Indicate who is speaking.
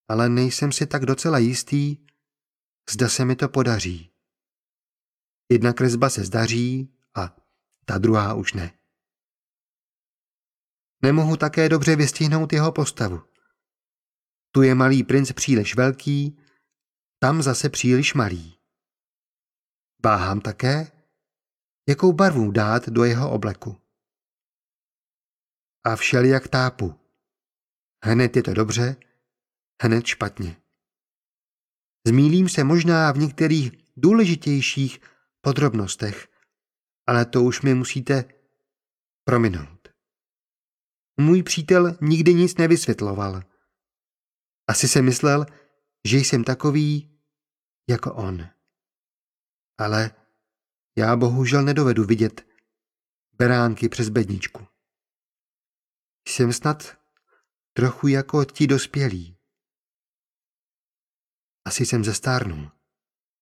Speaker 1: ale nejsem si tak docela jistý, zda se mi to podaří. Jedna kresba se zdaří a ta druhá už ne. Nemohu také dobře vystihnout jeho postavu. Tu je malý princ příliš velký, tam zase příliš malý. Váhám také, jakou barvu dát do jeho obleku. A všelijak tápu. Hned je to dobře, hned špatně. Zmýlím se možná v některých důležitějších podrobnostech, ale to už mi musíte prominout. Můj přítel nikdy nic nevysvětloval. Asi se myslel, že jsem takový jako on. Ale já bohužel nedovedu vidět beránky přes bedničku. Jsem snad trochu jako ti dospělí. Asi jsem zestárnul.